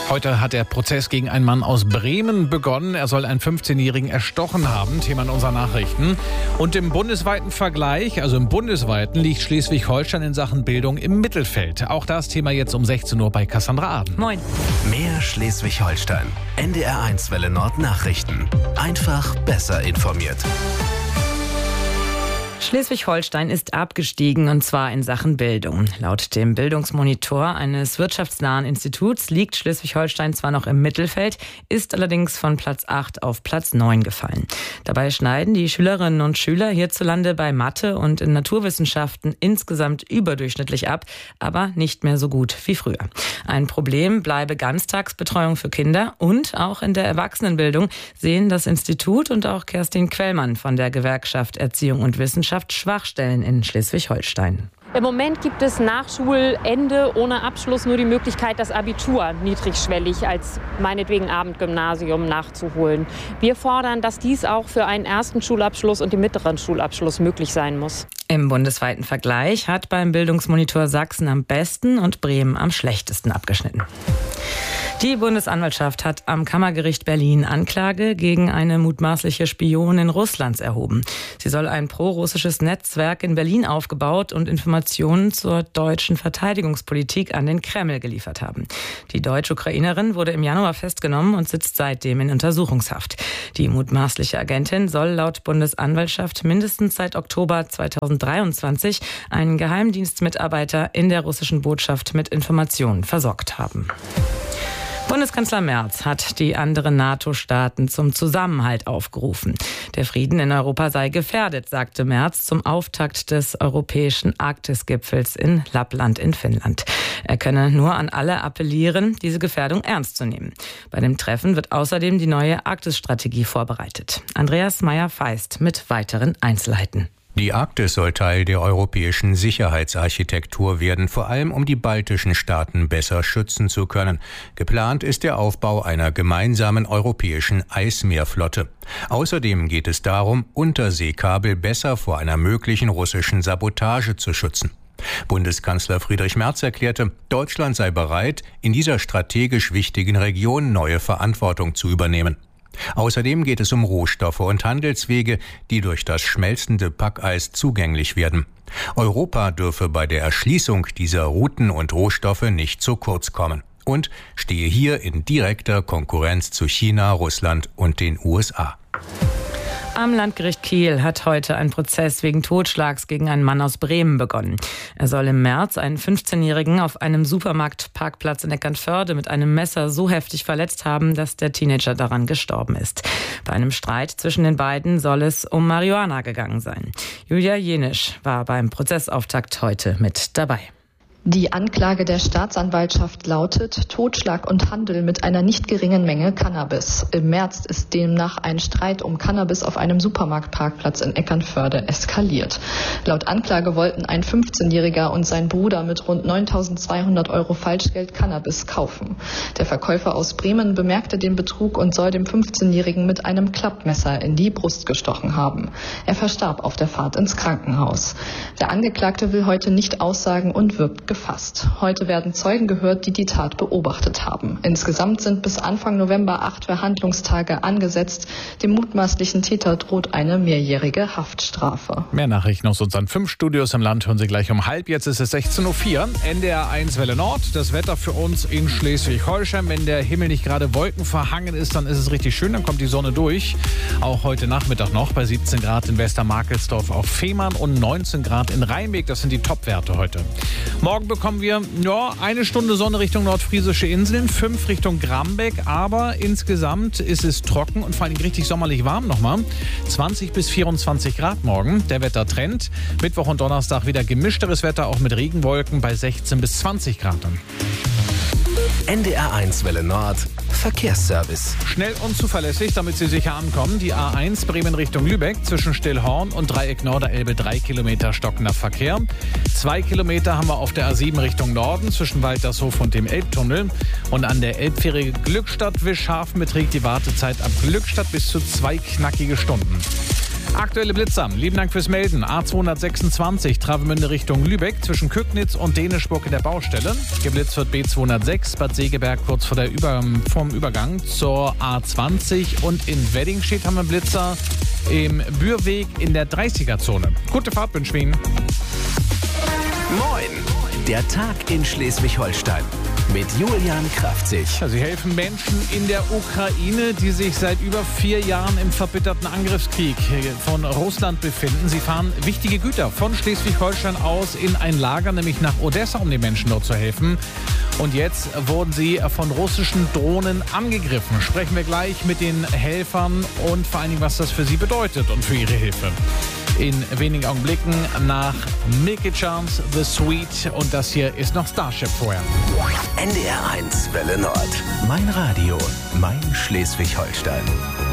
Heute hat der Prozess gegen einen Mann aus Bremen begonnen. Er soll einen 15-Jährigen erstochen haben. Thema in unseren Nachrichten. Und im bundesweiten Vergleich, also im bundesweiten, liegt Schleswig-Holstein in Sachen Bildung im Mittelfeld. Auch das Thema jetzt um 16 Uhr bei Cassandra Aden. Moin. Mehr Schleswig-Holstein. NDR1 Welle Nord Nachrichten. Einfach besser informiert. Schleswig-Holstein ist abgestiegen, und zwar in Sachen Bildung. Laut dem Bildungsmonitor eines wirtschaftsnahen Instituts liegt Schleswig-Holstein zwar noch im Mittelfeld, ist allerdings von Platz 8 auf Platz 9 gefallen. Dabei schneiden die Schülerinnen und Schüler hierzulande bei Mathe und in Naturwissenschaften insgesamt überdurchschnittlich ab, aber nicht mehr so gut wie früher. Ein Problem bleibe Ganztagsbetreuung für Kinder, und auch in der Erwachsenenbildung sehen das Institut und auch Kerstin Quellmann von der Gewerkschaft Erziehung und Wissenschaft Schwachstellen in Schleswig-Holstein. Im Moment gibt es nach Schulende ohne Abschluss nur die Möglichkeit, das Abitur niedrigschwellig als meinetwegen Abendgymnasium nachzuholen. Wir fordern, dass dies auch für einen ersten Schulabschluss und den mittleren Schulabschluss möglich sein muss. Im bundesweiten Vergleich hat beim Bildungsmonitor Sachsen am besten und Bremen am schlechtesten abgeschnitten. Die Bundesanwaltschaft hat am Kammergericht Berlin Anklage gegen eine mutmaßliche Spionin Russlands erhoben. Sie soll ein pro-russisches Netzwerk in Berlin aufgebaut und Informationen zur deutschen Verteidigungspolitik an den Kreml geliefert haben. Die Deutsch-Ukrainerin wurde im Januar festgenommen und sitzt seitdem in Untersuchungshaft. Die mutmaßliche Agentin soll laut Bundesanwaltschaft mindestens seit Oktober 2023 einen Geheimdienstmitarbeiter in der russischen Botschaft mit Informationen versorgt haben. Bundeskanzler Merz hat die anderen NATO-Staaten zum Zusammenhalt aufgerufen. Der Frieden in Europa sei gefährdet, sagte Merz zum Auftakt des europäischen Arktis-Gipfels in Lappland in Finnland. Er könne nur an alle appellieren, diese Gefährdung ernst zu nehmen. Bei dem Treffen wird außerdem die neue Arktis-Strategie vorbereitet. Andreas Meyer-Feist mit weiteren Einzelheiten. Die Arktis soll Teil der europäischen Sicherheitsarchitektur werden, vor allem um die baltischen Staaten besser schützen zu können. Geplant ist der Aufbau einer gemeinsamen europäischen Eismeerflotte. Außerdem geht es darum, Unterseekabel besser vor einer möglichen russischen Sabotage zu schützen. Bundeskanzler Friedrich Merz erklärte, Deutschland sei bereit, in dieser strategisch wichtigen Region neue Verantwortung zu übernehmen. Außerdem geht es um Rohstoffe und Handelswege, die durch das schmelzende Packeis zugänglich werden. Europa dürfe bei der Erschließung dieser Routen und Rohstoffe nicht zu kurz kommen und stehe hier in direkter Konkurrenz zu China, Russland und den USA. Am Landgericht Kiel hat heute ein Prozess wegen Totschlags gegen einen Mann aus Bremen begonnen. Er soll im März einen 15-Jährigen auf einem Supermarktparkplatz in Eckernförde mit einem Messer so heftig verletzt haben, dass der Teenager daran gestorben ist. Bei einem Streit zwischen den beiden soll es um Marihuana gegangen sein. Julia Jenisch war beim Prozessauftakt heute mit dabei. Die Anklage der Staatsanwaltschaft lautet Totschlag und Handel mit einer nicht geringen Menge Cannabis. Im März ist demnach ein Streit um Cannabis auf einem Supermarktparkplatz in Eckernförde eskaliert. Laut Anklage wollten ein 15-Jähriger und sein Bruder mit rund 9.200 € Falschgeld Cannabis kaufen. Der Verkäufer aus Bremen bemerkte den Betrug und soll dem 15-Jährigen mit einem Klappmesser in die Brust gestochen haben. Er verstarb auf der Fahrt ins Krankenhaus. Der Angeklagte will heute nicht aussagen und wirbt gefasst. Heute werden Zeugen gehört, die die Tat beobachtet haben. Insgesamt sind bis Anfang November 8 Verhandlungstage angesetzt. Dem mutmaßlichen Täter droht eine mehrjährige Haftstrafe. Mehr Nachrichten aus unseren 5 Studios im Land hören Sie gleich um halb. Jetzt ist es 16.04 Uhr. NDR1 Welle Nord. Das Wetter für uns in Schleswig-Holstein. Wenn der Himmel nicht gerade wolkenverhangen ist, dann ist es richtig schön. Dann kommt die Sonne durch. Auch heute Nachmittag noch bei 17 Grad in Westermarkelsdorf auf Fehmarn und 19 Grad in Rheinbeck. Das sind die Topwerte heute. Morgen bekommen wir eine Stunde Sonne Richtung nordfriesische Inseln, 5 Richtung Grambeck, aber insgesamt ist es trocken und vor allem richtig sommerlich warm nochmal. 20 bis 24 Grad morgen, der Wettertrend. Mittwoch und Donnerstag wieder gemischteres Wetter, auch mit Regenwolken bei 16 bis 20 Grad dann. NDR1 Welle Nord Verkehrsservice. Schnell und zuverlässig, damit Sie sicher ankommen. Die A1 Bremen Richtung Lübeck zwischen Stillhorn und Dreieck Norderelbe 3 Kilometer stockender Verkehr. 2 Kilometer haben wir auf der A7 Richtung Norden zwischen Waltershof und dem Elbtunnel. Und an der Elbfähre Glückstadt-Wischhafen beträgt die Wartezeit ab Glückstadt bis zu 2 knackige Stunden. Aktuelle Blitzer. Lieben Dank fürs Melden. A226 Travemünde Richtung Lübeck zwischen Kögnitz und Dänischburg in der Baustelle. Geblitzt wird B206 Bad Segeberg kurz vor vorm Übergang zur A20. Und in Weddingstedt haben wir Blitzer im Bürweg in der 30er-Zone. Gute Fahrt wünschen wir Ihnen. Moin! Der Tag in Schleswig-Holstein mit Julian Kraftzig. Sie helfen Menschen in der Ukraine, die sich seit über 4 Jahren im verbitterten Angriffskrieg von Russland befinden. Sie fahren wichtige Güter von Schleswig-Holstein aus in ein Lager, nämlich nach Odessa, um den Menschen dort zu helfen. Und jetzt wurden sie von russischen Drohnen angegriffen. Sprechen wir gleich mit den Helfern und vor allen Dingen, was das für sie bedeutet und für ihre Hilfe. In wenigen Augenblicken nach Milky Chance, The Sweet, und das hier ist noch Starship vorher. NDR 1 Welle Nord. Mein Radio, mein Schleswig-Holstein.